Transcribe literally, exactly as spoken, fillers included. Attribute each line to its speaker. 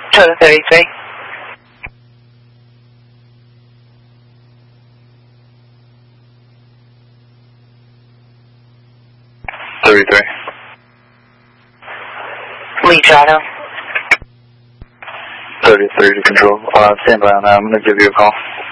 Speaker 1: Total thirty-three.
Speaker 2: thirty-three.
Speaker 1: Lee Shadow.
Speaker 2: thirty-three to control. Uh, stand by on that. I'm going to give you a call.